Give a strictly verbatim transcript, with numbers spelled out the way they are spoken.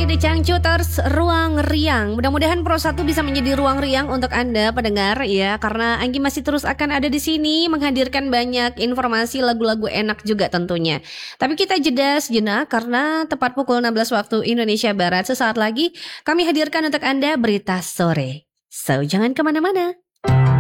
Sore The Changcuters Ruang Riang. Mudah-mudahan Pro satu bisa menjadi ruang riang untuk Anda pendengar ya, karena Anggi masih terus akan ada di sini menghadirkan banyak informasi lagu-lagu enak juga tentunya. Tapi kita jeda sejenak karena tepat pukul enam belas waktu Indonesia Barat sesaat lagi kami hadirkan untuk Anda berita sore. So jangan kemana-mana.